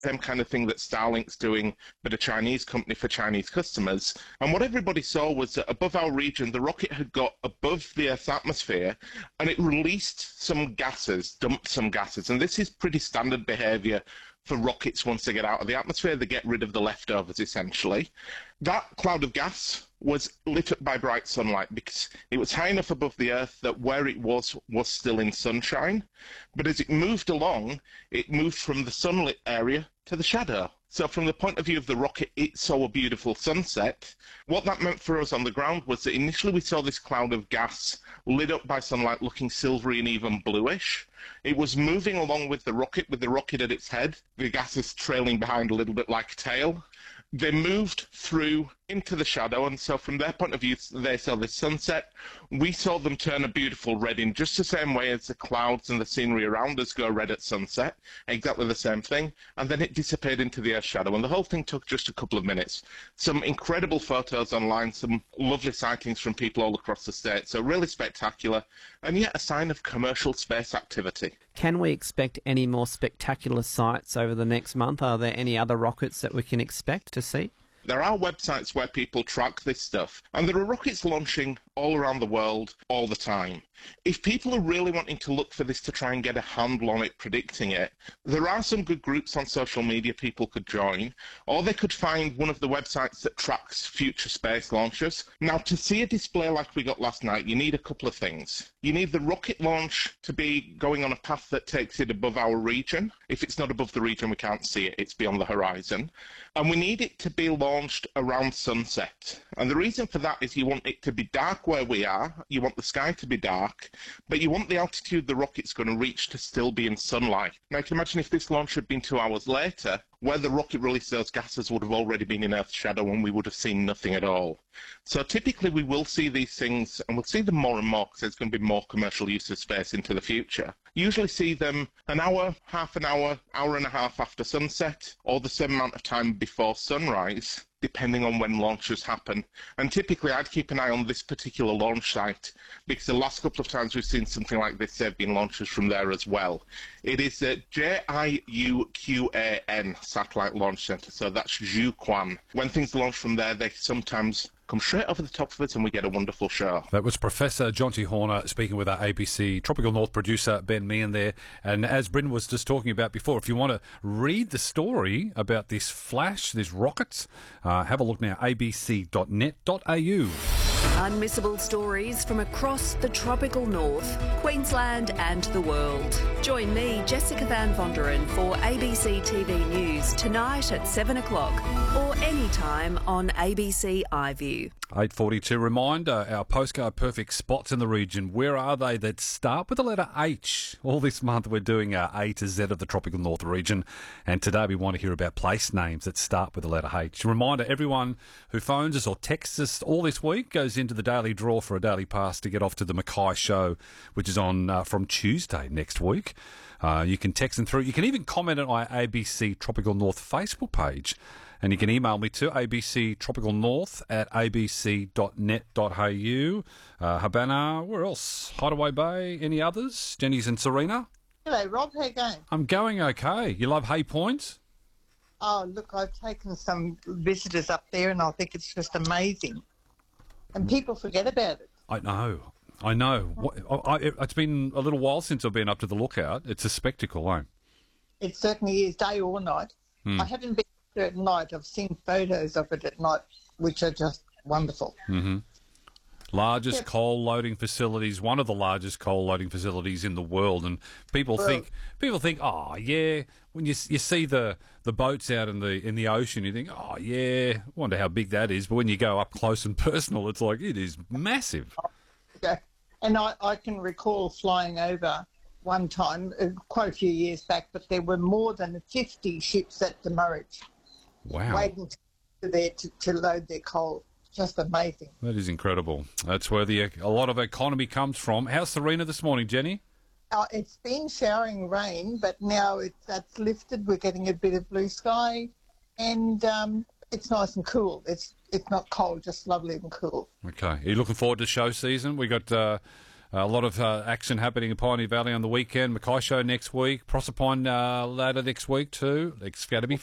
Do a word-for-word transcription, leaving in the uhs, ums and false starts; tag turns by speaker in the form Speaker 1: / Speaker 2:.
Speaker 1: same kind of thing that Starlink's doing, but a Chinese company for Chinese customers. And what everybody saw was that above our region, the rocket had got above the Earth's atmosphere, and it released some gases, dumped some gases. And this is pretty standard behavior for rockets once they get out of the atmosphere. They get rid of the leftovers, essentially. That cloud of gas was lit up by bright sunlight because it was high enough above the Earth that where it was was still in sunshine. But as it moved along, it moved from the sunlit area to the shadow. So from the point of view of the rocket, it saw a beautiful sunset. What that meant for us on the ground was that initially we saw this cloud of gas lit up by sunlight looking silvery and even bluish. It was moving along with the rocket, with the rocket at its head, the gases trailing behind a little bit like a tail. They moved through into the shadow, and so from their point of view, they saw this sunset. We saw them turn a beautiful red in just the same way as the clouds and the scenery around us go red at sunset, exactly the same thing, and then it disappeared into the Earth's shadow, and the whole thing took just a couple of minutes. Some incredible photos online, some lovely sightings from people all across the state, so really spectacular, and yet a sign of commercial space activity.
Speaker 2: Can we expect any more spectacular sights over the next month? Are there any other rockets that we can expect to see?
Speaker 1: There are websites where people track this stuff, and there are rockets launching all around the world all the time. If people are really wanting to look for this to try and get a handle on it, predicting it, there are some good groups on social media people could join, or they could find one of the websites that tracks future space launches. Now, to see a display like we got last night, you need a couple of things. You need the rocket launch to be going on a path that takes it above our region. If it's not above the region, we can't see it. It's beyond the horizon. And we need it to be launched around sunset. And the reason for that is you want it to be dark where we are, you want the sky to be dark, but you want the altitude the rocket's going to reach to still be in sunlight. Now, you can imagine if this launch had been two hours later, where the rocket released those gases would have already been in Earth's shadow and we would have seen nothing at all. So typically we will see these things, and we'll see them more and more because there's going to be more commercial use of space into the future. Usually see them an hour, half an hour, hour and a half after sunset, or the same amount of time before sunrise, depending on when launches happen. And typically I'd keep an eye on this particular launch site because the last couple of times we've seen something like this, there have been launches from there as well. It is a J I U Q A N Satellite Launch Center, so that's Jiuquan. When things launch from there, they sometimes come straight over the top of it and we get a wonderful show.
Speaker 3: That was Professor Jonty Horner speaking with our A B C Tropical North producer Ben Meehan there. And as Bryn was just talking about before, if you want to read the story about this flash, this rocket, uh, have a look now, a b c dot net dot a u.
Speaker 4: Unmissable stories from across the tropical north, Queensland and the world. Join me, Jessica Van Vonderen, for A B C T V News tonight at seven o'clock or anytime on A B C iView.
Speaker 3: eight forty-two reminder, our postcard perfect spots in the region. Where are they that start with the letter H? All this month we're doing our A to Z of the tropical north region, and today we want to hear about place names that start with the letter H. Reminder, everyone who phones us or texts us all this week goes into the daily draw for a daily pass to get off to the Mackay show, which is on uh, from Tuesday next week. Uh, you can text them through. You can even comment on our A B C Tropical North Facebook page. And you can email me to abctropicalnorth at a b c dot net dot a u. Uh, Habana, where else? Hideaway Bay, any others? Jenny's and Serena?
Speaker 5: Hello, Rob. How you going?
Speaker 3: I'm going okay. You love Hay Point?
Speaker 5: Oh, look, I've taken some visitors up there and I think it's just amazing. And people forget about it.
Speaker 3: I know. I know. What, I, I, it's been a little while since I've been up to the lookout. It's a spectacle, eh?
Speaker 5: It certainly is, day or night.
Speaker 3: Hmm.
Speaker 5: I haven't been there at night. I've seen photos of it at night, which are just wonderful.
Speaker 3: Mm-hmm. Largest
Speaker 5: Yeah.
Speaker 3: coal loading facilities, one of the largest coal loading facilities in the world, and people
Speaker 5: Well-
Speaker 3: think people think, oh yeah, when you you see the, the boats out in the in the ocean, you think, oh yeah, wonder how big that is. But when you go up close and personal, it's like it is massive.
Speaker 5: Yeah. And I, I can recall flying over one time, uh, quite a few years back, but there were more than fifty ships at Demurrage
Speaker 3: Wow,
Speaker 5: waiting to, there to, to load their coal. Just amazing.
Speaker 3: that is incredible. That's where the a lot of economy comes from. How's Serena this morning, Jenny?
Speaker 5: Uh, it's been showering rain, but now it's that's lifted. We're getting a bit of blue sky, and um, it's nice and cool. It's it's not cold, just lovely and cool.
Speaker 3: Okay, are you looking forward to show season? We got uh, A lot of uh, action happening in Pioneer Valley on the weekend. Mackay Show next week. Proserpine uh, later next week too. It's going to be